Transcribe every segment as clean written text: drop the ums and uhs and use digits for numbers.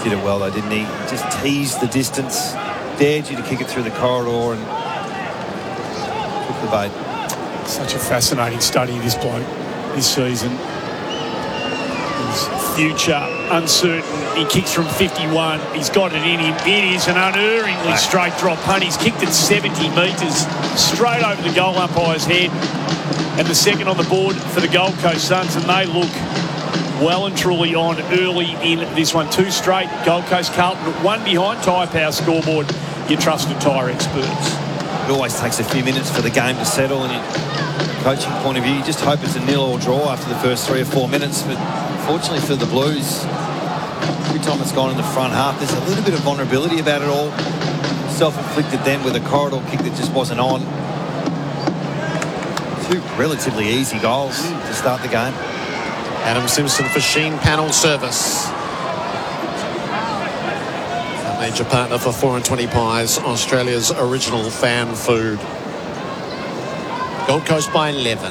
did it well though, didn't he? Just teased the distance, dared you to kick it through the corridor and took the bait. Such a fascinating study, this bloke, this season. His future uncertain. He kicks from 51. He's got it in him. It is an unerringly straight drop punt. He's kicked it 70 metres straight over the goal umpire's head. And the second on the board for the Gold Coast Suns, and they look well and truly on early in this one. 2 straight. Gold Coast Carlton 1 behind. Tyre Power scoreboard, your trusted tyre experts. It always takes a few minutes for the game to settle, and from a coaching point of view, you just hope it's a 0-0 draw after the first 3 or 4 minutes. But unfortunately for the Blues, every time it's gone in the front half, there's a little bit of vulnerability about it all. Self-inflicted then with a corridor kick that just wasn't on. 2 relatively easy goals to start the game. Adam Simpson for Sheen Panel Service. A major partner for 4 and 20 Pies, Australia's original fan food. Gold Coast by 11.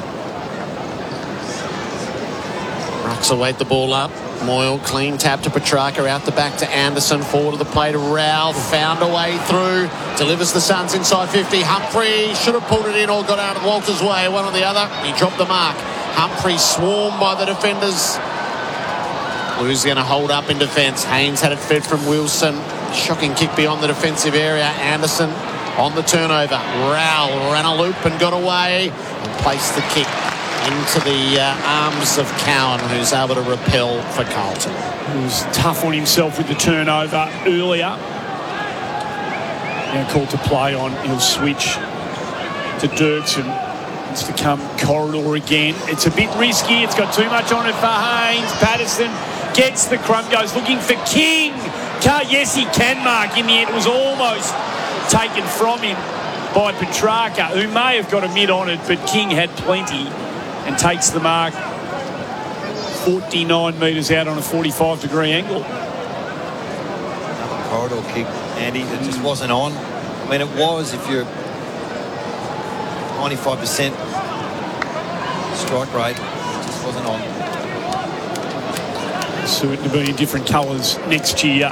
Rucks await the ball up. Moyle, clean tap to Petrarca, out the back to Anderson, forward to the play to Ralph, found a way through, delivers the Suns inside 50. Humphrey should have pulled it in or got out of Walter's way, one or the other. He dropped the mark. Humphrey swarmed by the defenders. Blues going to hold up in defence. Haynes had it fed from Wilson. Shocking kick beyond the defensive area. Anderson on the turnover. Rowell ran a loop and got away and placed the kick into the arms of Cowan, who's able to repel for Carlton. He was tough on himself with the turnover earlier. Now called to play on. He'll switch to Dirksen. It's to come corridor again. It's a bit risky. It's got too much on it for Haynes. Patterson gets the crumb, goes looking for King. Yes, he can mark. In the end, it was almost taken from him by Petrarca, who may have got a mid on it, but King had plenty and takes the mark 49 metres out on a 45-degree angle. Another corridor kick, Andy, that just wasn't on. I mean, it was, if you're 95% strike rate, it just wasn't on. Certain to be in different colours next year.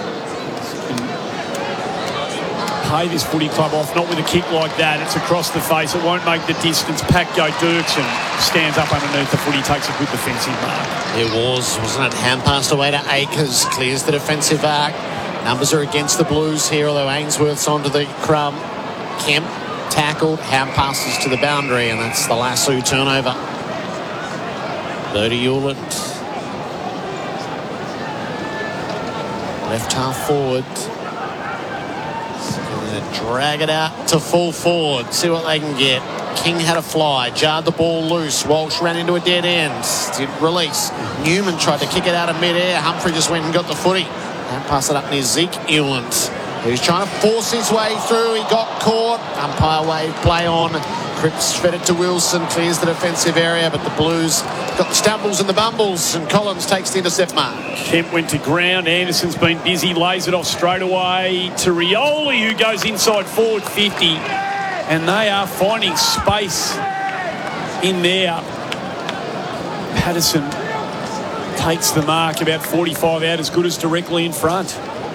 Pay this footy club off, not with a kick like that. It's across the face. It won't make the distance. Pack-go Dirksen stands up underneath the footy, takes a good defensive mark. It was, wasn't it? Hand passed away to Akers, clears the defensive arc. Numbers are against the Blues here, although Ainsworth's onto the crumb. Kemp tackled, hand passes to the boundary, and that's the Lasso turnover. Bertie Hewlett. Left half forward. Drag it out to full forward. See what they can get. King had a fly. Jarred the ball loose. Walsh ran into a dead end. Did release. Newman tried to kick it out of mid-air. Humphrey just went and got the footy. And passed it up near Zeke Ewens. He was trying to force his way through. He got caught. Umpire wave play on. Cripps fed it to Wilson. Clears the defensive area, but the Blues got the stumbles and the bumbles, and Collins takes the intercept mark. Kemp went to ground. Anderson's been busy. Lays it off straight away to Rioli, who goes inside forward 50. And they are finding space in there. Patterson takes the mark about 45 out, as good as directly in front.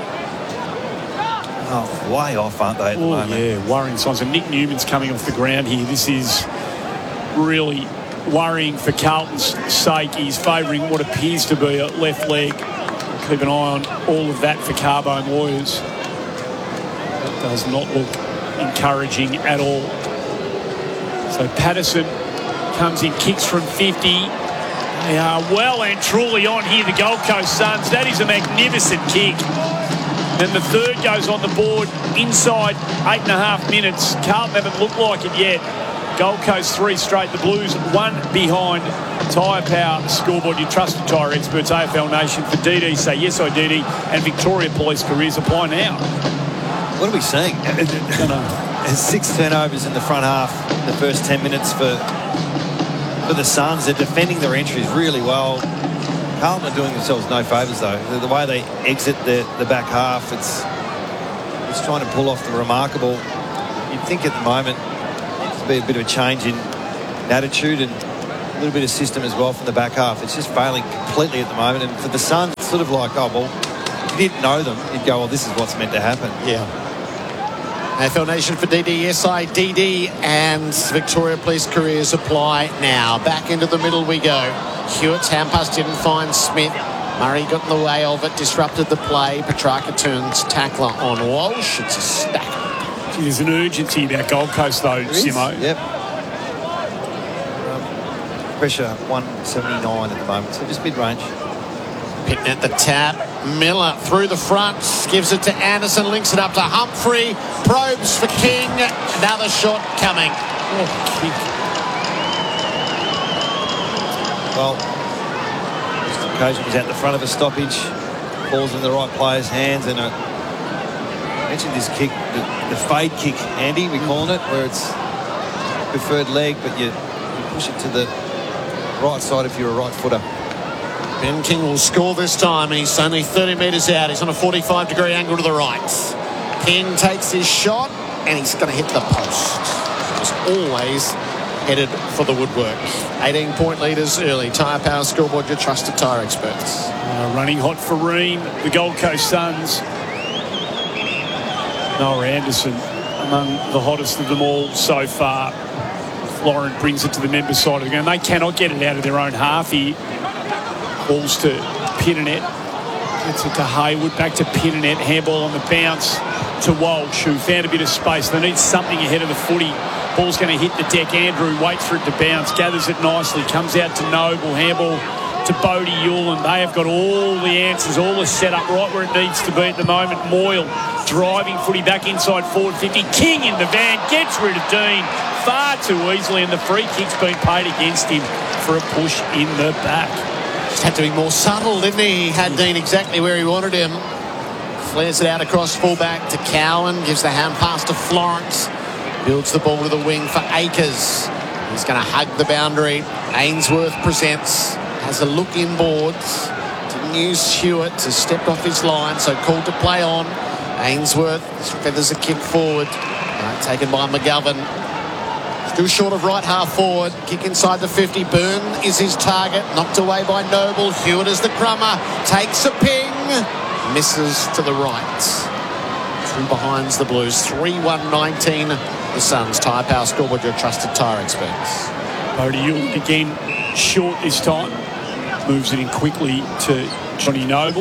Oh, way off, aren't they, at the moment? Yeah, worrying signs. And Nick Newman's coming off the ground here. This is really worrying for Carlton's sake. He's favouring what appears to be a left leg. Keep an eye on all of that for Carbone Warriors. That does not look encouraging at all. So Patterson comes in, kicks from 50. They are well and truly on here, the Gold Coast Suns. That is a magnificent kick. And the third goes on the board inside 8.5 minutes. Carlton haven't looked like it yet. Gold Coast 3 straight. The Blues 1 behind. Tyre Power scoreboard. Your trusted tyre experts, AFL Nation. For DD, say yes, I DD. And Victoria Police careers apply now. What are we seeing? There's 6 turnovers in the front half in the first 10 minutes for the Suns. They're defending their entries really well. Carlton are doing themselves no favours, though. The way they exit the back half, it's trying to pull off the remarkable. You'd think at the moment there'd be a bit of a change in attitude and a little bit of system as well from the back half. It's just failing completely at the moment. And for the Suns, it's sort of like, oh, well, you didn't know them, you'd go, well, this is what's meant to happen. Yeah. AFL Nation for DDSI, DD and Victoria Police careers apply now. Back into the middle we go. Hewitt's hand pass didn't find Smith. Murray got in the way of it, disrupted the play. Petrarca turns tackler on Walsh. It's a stack. There's an urgency about Gold Coast, though, Simo. Yep. Pressure 179 at the moment, so just mid-range. Pitting at the tap. Miller through the front, gives it to Anderson, links it up to Humphrey, probes for King. Another shot coming. Oh, kick. Well, just occasion was at the front of a stoppage, falls in the right player's hands, and I mentioned this kick, the fade kick, Andy, we're calling it, where it's preferred leg, but you push it to the right side if you're a right footer. Ben King will score this time. He's only 30 metres out. He's on a 45-degree angle to the right. King takes his shot, and he's going to hit the post. As always, headed for the woodwork. 18-point leaders early. Tyre Power Scoreboard, your trusted tyre experts. Running hot for Ream, the Gold Coast Suns. Noah Anderson among the hottest of them all so far. Florent brings it to the member side of the game. They cannot get it out of their own half here. Balls to Pinnernet. Gets it to Hayward. Back to Pinnernet. Handball on the bounce to Walsh, who found a bit of space. They need something ahead of the footy. Ball's going to hit the deck. Andrew waits for it to bounce. Gathers it nicely. Comes out to Noble. Handball to Bodie Yulin. They have got all the answers, all the setup right where it needs to be at the moment. Moyle driving footy back inside forward 50. King in the van. Gets rid of Dean far too easily, and the free kick's been paid against him for a push in the back. Just had to be more subtle, didn't he? He had Dean exactly where he wanted him. Flares it out across fullback to Cowan. Gives the hand pass to Florence. Builds the ball to the wing for Akers. He's going to hug the boundary. Ainsworth presents. Has a look inboards. Didn't use Hewitt to step off his line, so called to play on. Ainsworth feathers a kick forward. Taken by McGovern. Still short of right half forward. Kick inside the 50. Byrne is his target. Knocked away by Noble. Hewitt is the crummer. Takes a ping. Misses to the right. Two behinds the Blues. 3-1-19. The Suns. Tyre Power Scoreboard, your trusted tyre experts. Bodie Yulin again short this time. Moves it in quickly to Johnny Noble,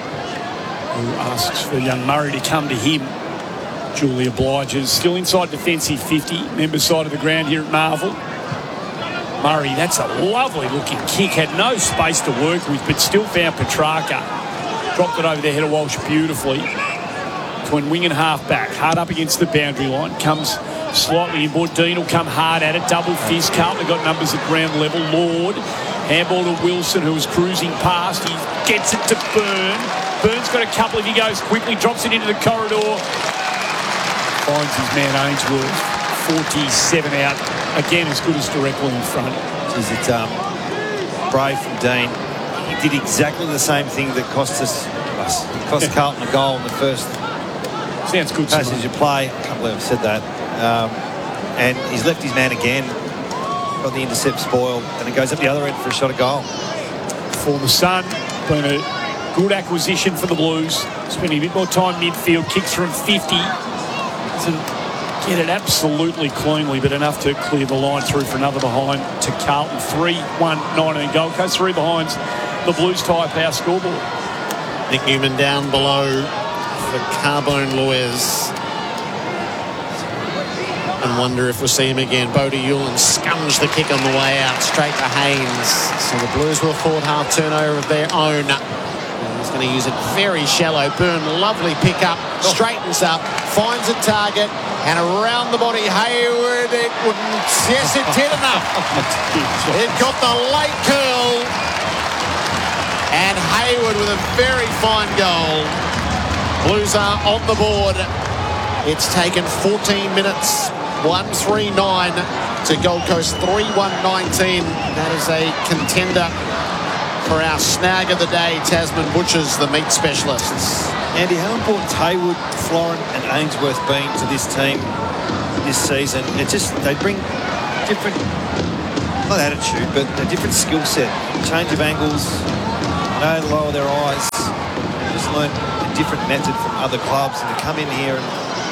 who asks for young Murray to come to him. Julie obliges. Still inside defensive 50. Member side of the ground here at Marvel. Murray, that's a lovely looking kick. Had no space to work with, but still found Petrarca. Dropped it over the head of Walsh beautifully. Between wing and half back. Hard up against the boundary line. Comes slightly inboard. Dean will come hard at it. Double fist. Carlton got numbers at ground level. Lord. Handball to Wilson, who was cruising past. He gets it to Byrne. Byrne's got a couple if he goes quickly. Drops it into the corridor. Finds his man Ainsworth. 47 out. Again, as good as directly in front. Is it brave from Dean? He did exactly the same thing that cost us. It cost Carlton a goal in the first Sounds good. passage of play. I can't believe I said that. And he's left his man again. Got the intercept spoiled, and it goes up the other end for a shot at goal. Former Sun. Been a good acquisition for the Blues. Spending a bit more time midfield. Kicks from 50. Doesn't get it absolutely cleanly, but enough to clear the line through for another behind to Carlton. 3-1-19 Gold Coast. Three behinds the Blues. Tyre Power Scoreboard. Nick Newman down below for Carbone Lawyers. And wonder if we'll see him again. Bodie Yulin scums the kick on the way out, straight to Haynes. So the Blues will forward half turnover of their own. He's going to use it very shallow. Byrne, lovely pick up, straightens up, finds a target, and around the body, Hayward, it wouldn't, yes, it did enough. It got the late curl, and Hayward with a very fine goal. Blues are on the board. It's taken 14 minutes. 1-3-9 to Gold Coast 3-1-19. That is a contender for our snag of the day, Tasman Butchers, the meat specialists. Andy, how important Hayward, Florent and Ainsworth been to this team this season? It just, they bring different, not attitude, but a different skill set. Change of angles, know to lower their eyes. Just learn different method from other clubs, and to come in here and